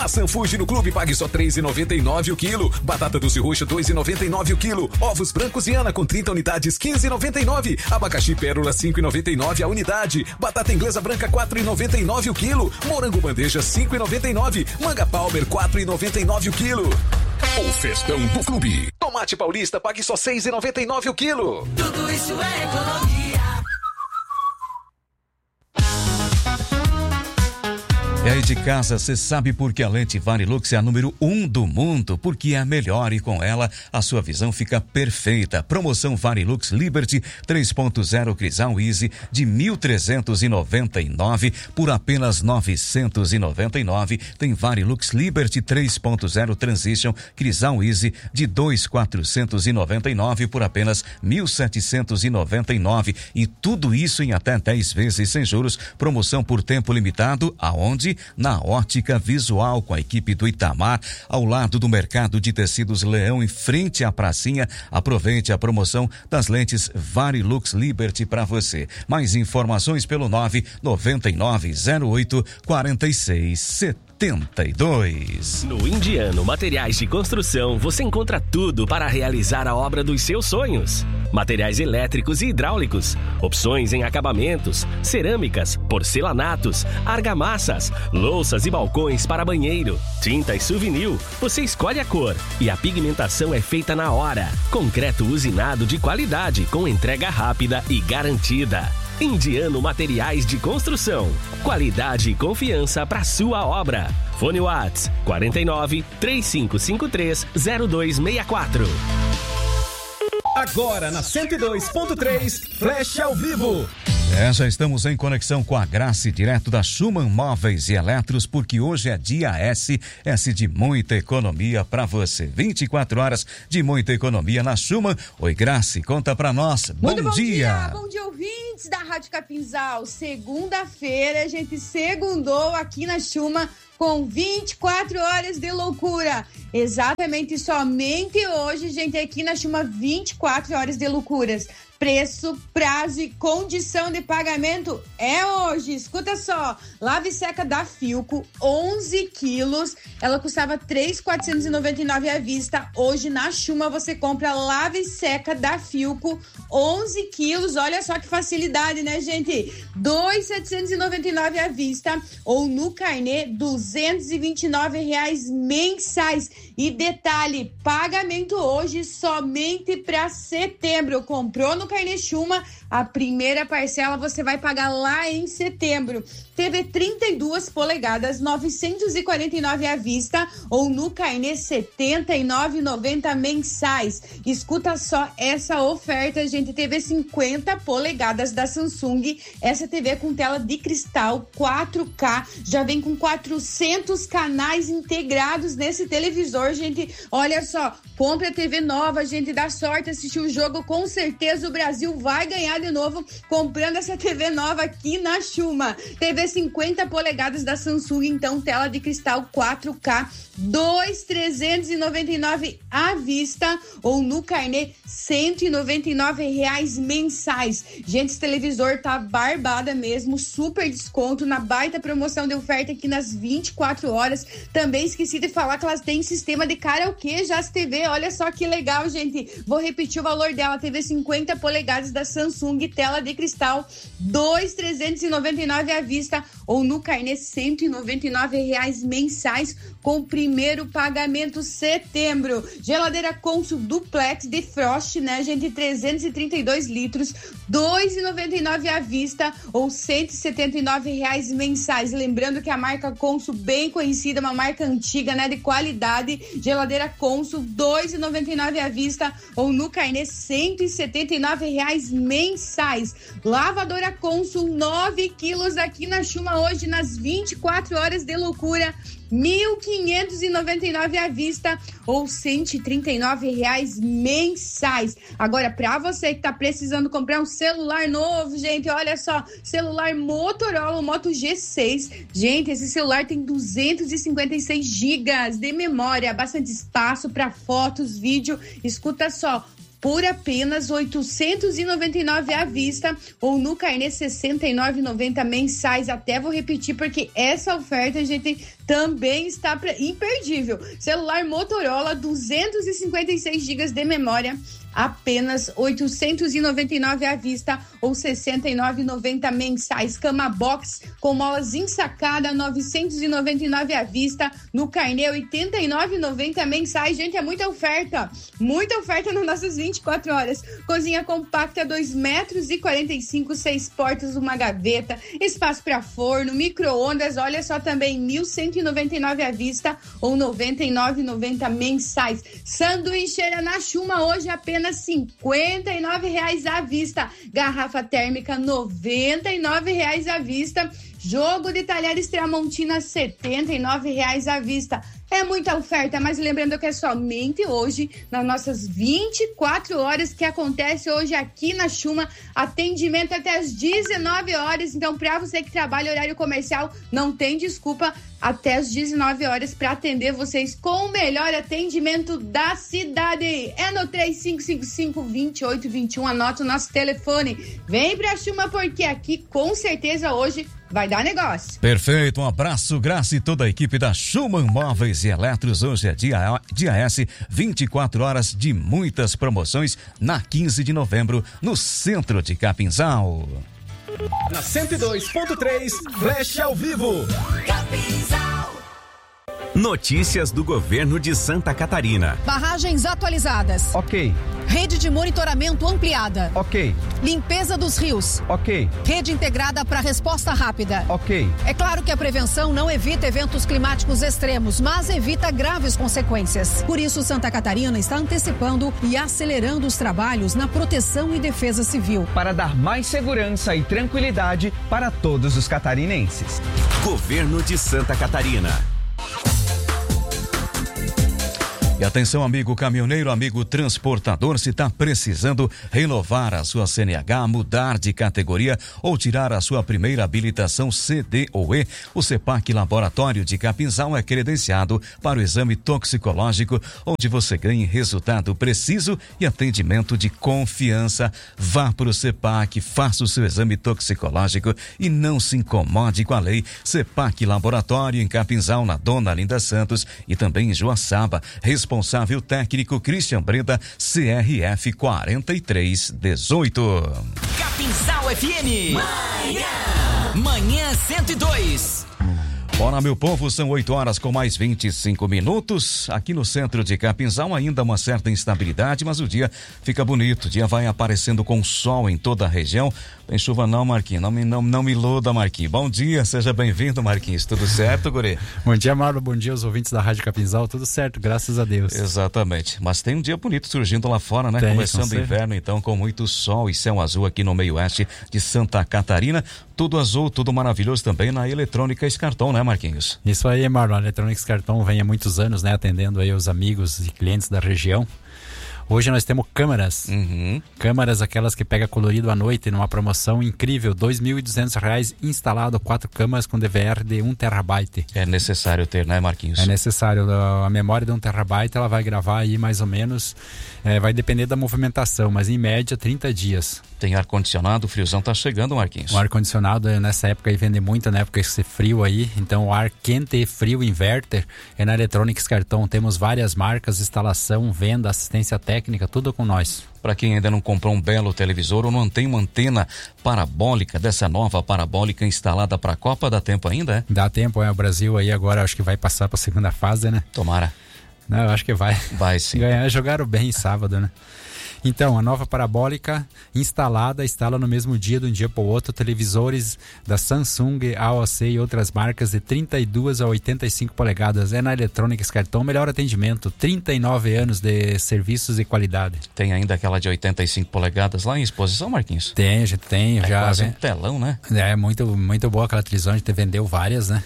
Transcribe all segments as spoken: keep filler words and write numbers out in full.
Maçã Fuji no Clube, pague só três reais e noventa e nove centavos o quilo. Batata doce roxa, dois reais e noventa e nove centavos o quilo. Ovos brancos Viana com trinta unidades, quinze reais e noventa e nove centavos. Abacaxi Pérola, cinco reais e noventa e nove centavos a unidade. Batata inglesa branca, quatro reais e noventa e nove centavos o quilo. Morango bandeja, cinco reais e noventa e nove centavos. Manga Palmer, quatro reais e noventa e nove centavos o quilo. O festão do Clube. Tomate paulista, pague só seis reais e noventa e nove centavos o quilo. Tudo isso é economia. E aí de casa, você sabe por que a lente Varilux é a número um do mundo? Porque é a melhor e com ela a sua visão fica perfeita. Promoção Varilux Liberty três ponto zero Crisal Easy de mil trezentos e noventa e nove por apenas novecentos e noventa e nove. Tem Varilux Liberty três ponto zero Transition Crisal Easy de dois mil quatrocentos e noventa e nove por apenas mil setecentos e noventa e nove. E tudo isso em até dez vezes sem juros. Promoção por tempo limitado, aonde? Na Ótica Visual, com a equipe do Itamar, ao lado do Mercado de Tecidos Leão, em frente à pracinha. Aproveite a promoção das lentes Varilux Liberty para você. Mais informações pelo nove nove nove zero oito quatro seis setenta e dois. No Indiano Materiais de Construção, você encontra tudo para realizar a obra dos seus sonhos. Materiais elétricos e hidráulicos, opções em acabamentos, cerâmicas, porcelanatos, argamassas, louças e balcões para banheiro, tintas Souvenir, você escolhe a cor e a pigmentação é feita na hora. Concreto usinado de qualidade com entrega rápida e garantida. Indiano Materiais de Construção, qualidade e confiança para sua obra. Fone Whats quarenta e nove, três cinco cinco três, zero dois seis quatro. Agora na cento e dois ponto três, Flash ao vivo. É, já estamos em conexão com a Grace, direto da Schumann Móveis e Eletros, porque hoje é dia S, S de muita economia para você. vinte e quatro horas de muita economia na Schumann. Oi, Grace, conta para nós. Bom, Muito bom dia. dia. Bom dia, ouvintes da Rádio Capinzal. Segunda-feira, a gente segundou aqui na Schumann com vinte e quatro horas de loucura. Exatamente, somente hoje, gente, aqui na Schumann, vinte e quatro horas de loucuras. Preço, prazo e condição de pagamento é hoje. Escuta só, lave seca da Filco, onze quilos, ela custava três mil quatrocentos e noventa e nove à vista. Hoje na Schumann você compra lave seca da Filco, onze quilos, olha só que facilidade, né, gente? dois mil setecentos e noventa e nove à vista ou no carnê, duzentos e vinte e nove reais mensais. E detalhe, pagamento hoje somente para setembro. Comprou no Carnê Schumann, a primeira parcela você vai pagar lá em setembro. T V trinta e duas polegadas, novecentos e quarenta e nove à vista ou no Carnê setenta e nove reais e noventa centavos mensais. Escuta só essa oferta, gente. T V cinquenta polegadas da Samsung, essa T V com tela de cristal quatro K, já vem com quatrocentos canais integrados nesse televisor, gente. Olha só, compra a T V nova, gente, dá sorte assistir o jogo, com certeza o Brasil vai ganhar de novo comprando essa T V nova aqui na Schumann. T V cinquenta polegadas da Samsung, então tela de cristal quatro K, dois mil trezentos e noventa e nove à vista ou no carnê cento e noventa e nove reais mensais. Gente, esse televisor tá barbada mesmo, super desconto na baita promoção de oferta aqui nas vinte e quatro horas. Também esqueci de falar que elas têm sistema de karaokê já as T V, olha só que legal, gente. Vou repetir o valor dela, T V cinquenta polegadas da Samsung, tela de cristal, dois mil trezentos e noventa e nove à vista ou no carnê cento e noventa e nove reais mensais com primeiro pagamento setembro. Geladeira Consul Duplex Defrost, né, gente, trezentos e trinta e dois litros, dois mil e noventa e nove à vista ou cento e setenta e nove reais mensais. Lembrando que a marca Consul, bem conhecida, uma marca antiga, né, de qualidade. Geladeira Consul, dois mil e noventa e nove à vista ou no carnê cento e setenta e nove reais mensais. Lavadora Consul, nove quilos aqui na Schumann hoje nas vinte e quatro horas de loucura, mil quinhentos e noventa e nove à vista ou cento e trinta e nove reais mensais. Agora, para você que tá precisando comprar um celular novo, gente, olha só, celular Motorola, o Moto G seis. Gente, esse celular tem duzentos e cinquenta e seis gigas de memória, bastante espaço para fotos, vídeo. Escuta só, por apenas oitocentos e noventa e nove à vista ou no carnê sessenta e nove reais e noventa centavos mensais. Até vou repetir porque essa oferta, gente, também está imperdível. Celular Motorola, duzentos e cinquenta e seis gigas de memória, apenas oitocentos e noventa e nove reais à vista ou sessenta e nove reais e noventa centavos mensais. Cama box com molas ensacada, novecentos e noventa e nove reais à vista, no carnê oitenta e nove reais e noventa centavos mensais. Gente, é muita oferta, muita oferta nas nossas vinte e quatro horas. Cozinha compacta, dois metros e quarenta e cinco, seis portas, uma gaveta, espaço para forno, micro-ondas, olha só, também mil cento e noventa e nove reais à vista ou noventa e nove reais e noventa centavos mensais. Sanduicheira na Chuma hoje apenas cinquenta e nove reais à vista. Garrafa térmica noventa e nove reais à vista. Jogo de talheres Tramontina setenta e nove reais à vista. É muita oferta, mas lembrando que é somente hoje, nas nossas vinte e quatro horas, que acontece hoje aqui na Chuma, atendimento até as dezenove horas. Então, para você que trabalha horário comercial, não tem desculpa, até as dezenove horas para atender vocês com o melhor atendimento da cidade. É no três cinco cinco cinco, dois oito dois um, anota o nosso telefone. Vem pra Chuma, porque aqui com certeza hoje vai dar negócio. Perfeito, um abraço, Graça e toda a equipe da Schumann Móveis e Eletros. Hoje é dia, dia S, vinte e quatro horas de muitas promoções na quinze de novembro, no centro de Capinzal. Na cento e dois ponto três, Flash ao vivo. Capinzal. Notícias do governo de Santa Catarina. Barragens atualizadas. Ok. Rede de monitoramento ampliada. Ok. Limpeza dos rios. Ok. Rede integrada para resposta rápida. Ok. É claro que a prevenção não evita eventos climáticos extremos, mas evita graves consequências. Por isso, Santa Catarina está antecipando e acelerando os trabalhos na proteção e defesa civil. Para dar mais segurança e tranquilidade para todos os catarinenses. Governo de Santa Catarina. E atenção, amigo caminhoneiro, amigo transportador, se está precisando renovar a sua C N H, mudar de categoria ou tirar a sua primeira habilitação C D ou E, o CEPAC Laboratório de Capinzal é credenciado para o exame toxicológico, onde você ganha resultado preciso e atendimento de confiança. Vá para o CEPAC, faça o seu exame toxicológico e não se incomode com a lei. CEPAC Laboratório em Capinzal, na Dona Linda Santos, e também em Joaçaba. Responsável técnico Christian Breda, C R F quarenta e três dezoito. Capinzal F M. Manhã. Manhã cento e dois. Bora, meu povo, são oito horas com mais vinte e cinco minutos. Aqui no centro de Capinzal ainda uma certa instabilidade, mas o dia fica bonito. O dia vai aparecendo com sol em toda a região. Tem chuva não, Marquinhos. Não me, não, não me iluda, Marquinhos. Bom dia, seja bem-vindo, Marquinhos. Tudo certo, guri? Bom dia, Mauro. Bom dia aos ouvintes da Rádio Capinzal. Tudo certo, graças a Deus. Exatamente. Mas tem um dia bonito surgindo lá fora, né? Tem, começando o inverno, então, com muito sol e céu azul aqui no meio oeste de Santa Catarina. Tudo azul, tudo maravilhoso também na Eletrônica Escarton, né, Marquinhos? Isso aí, Marlon. A Eletrônica Escarton vem há muitos anos, né, atendendo aí os amigos e clientes da região. Hoje nós temos câmeras, uhum. câmeras aquelas que pega colorido à noite numa promoção incrível, dois mil e duzentos reais instalado, quatro câmeras com D V R de um terabyte. É necessário ter, né, Marquinhos? É necessário, a memória de um terabyte ela vai gravar aí mais ou menos, é, vai depender da movimentação, mas em média trinta dias. Tem ar-condicionado, o friozão tá chegando, Marquinhos. O ar-condicionado nessa época aí vende muito, na época esse frio aí, então o ar quente e frio inverter é na Eletrônica Escarton. Temos várias marcas, instalação, venda, assistência técnica, tudo com nós. Para quem ainda não comprou um belo televisor ou não tem uma antena parabólica, dessa nova parabólica instalada para a Copa, dá tempo ainda, é? Dá tempo, é. O Brasil aí agora acho que vai passar para a segunda fase, né? Tomara. Não, eu acho que vai. Vai sim. Ganhar, jogaram bem sábado, né? Então, a nova parabólica instalada, instala no mesmo dia, de um dia para o outro, televisores da Samsung, A O C e outras marcas de trinta e duas a oitenta e cinco polegadas. É na Eletrônica Escarton, melhor atendimento, trinta e nove anos de serviços e qualidade. Tem ainda aquela de oitenta e cinco polegadas lá em exposição, Marquinhos? Tem, a gente tem. É já quase vem... um telão, né? É, muito, muito boa aquela televisão, a gente vendeu várias, né?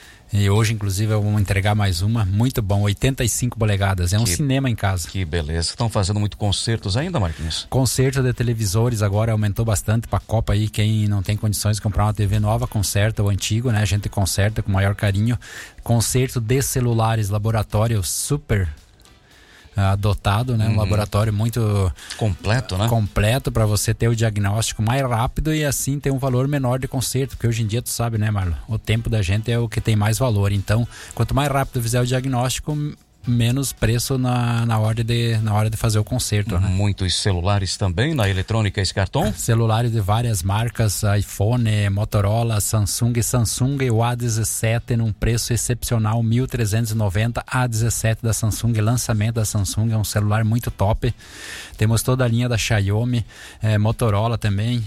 E hoje, inclusive, eu vou entregar mais uma, muito bom, oitenta e cinco polegadas, é um que, cinema em casa. Que beleza. Estão fazendo muito concertos ainda, Marquinhos? Concerto de televisores agora aumentou bastante para a Copa aí, quem não tem condições de comprar uma T V nova, conserta o antigo, né? A gente conserta com o maior carinho. Concerto de celulares, laboratório super adotado, né? Um uhum. laboratório muito completo, né? Completo para você ter o diagnóstico mais rápido e assim ter um valor menor de conserto, porque hoje em dia tu sabe, né, Marlon? O tempo da gente é o que tem mais valor. Então, quanto mais rápido fizer o diagnóstico, menos preço na, na, hora de, na hora de fazer o conserto, né? Muitos celulares também na Eletrônica Escarton? Celulares de várias marcas, iPhone, Motorola, Samsung, Samsung o A dezessete num preço excepcional, mil trezentos e noventa, A dezessete da Samsung, lançamento da Samsung, é um celular muito top. Temos toda a linha da Xiaomi, eh, Motorola também.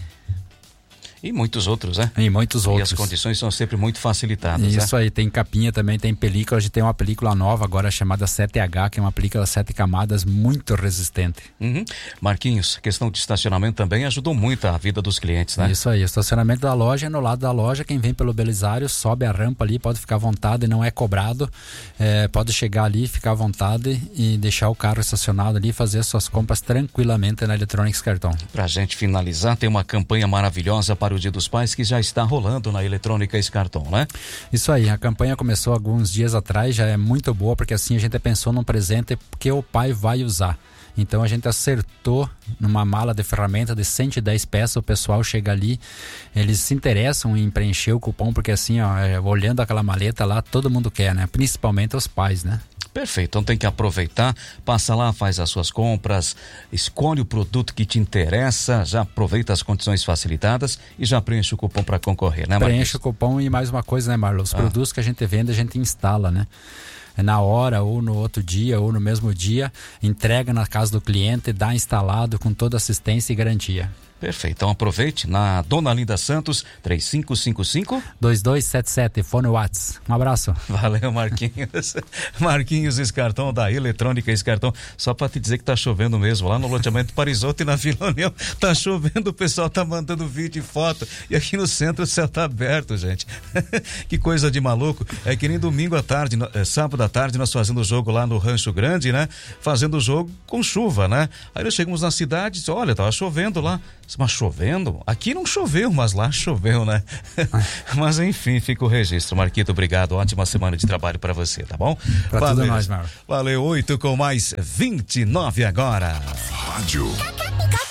E muitos outros, né? E muitos outros. E as condições são sempre muito facilitadas. Isso né? aí, tem capinha também, tem película. A gente tem uma película nova agora chamada sete H, que é uma película sete camadas muito resistente. Uhum. Marquinhos, questão de estacionamento também ajudou muito a vida dos clientes, né? Isso aí, o estacionamento da loja é no lado da loja. Quem vem pelo Belisário sobe a rampa ali, pode ficar à vontade, não é cobrado. É, pode chegar ali, ficar à vontade e deixar o carro estacionado ali e fazer suas compras tranquilamente na Eletrônica Escarton. Pra gente finalizar, tem uma campanha maravilhosa para o Dia dos Pais que já está rolando na Eletrônica Escarton, né? Isso aí, a campanha começou alguns dias atrás, já é muito boa, porque assim a gente pensou num presente que o pai vai usar. Então a gente acertou numa mala de ferramenta de cento e dez peças, o pessoal chega ali, eles se interessam em preencher o cupom, porque assim, ó, olhando aquela maleta lá, todo mundo quer, né? Principalmente os pais, né? Perfeito, então tem que aproveitar, passa lá, faz as suas compras, escolhe o produto que te interessa, já aproveita as condições facilitadas e já preenche o cupom para concorrer, né, Marcos? Preenche o cupom e mais uma coisa, né, Marlon? Os ah. produtos que a gente vende, a gente instala, né? Na hora ou no outro dia ou no mesmo dia, entrega na casa do cliente, dá instalado com toda assistência e garantia. Perfeito, então aproveite na Dona Linda Santos, três cinco cinco cinco, dois dois sete sete, fone Whats. Um abraço. Valeu, Marquinhos. Marquinhos Escarton, da Eletrônica Escarton. Só para te dizer que tá chovendo mesmo, lá no loteamento Parisoto e na Vila União, tá chovendo, o pessoal tá mandando vídeo e foto, e aqui no centro o céu tá aberto, gente. Que coisa de maluco, é que nem domingo à tarde, é, sábado à tarde, nós fazendo o jogo lá no Rancho Grande, né? Fazendo o jogo com chuva, né? Aí nós chegamos na cidade e disse, olha, tava chovendo lá. Mas chovendo? Aqui não choveu, mas lá choveu, né? Mas enfim, fica o registro. Marquito, obrigado. Ótima semana de trabalho para você, tá bom? Pra Valeu. tudo nós, Mauro. Valeu, oito com mais vinte e nove agora. Rádio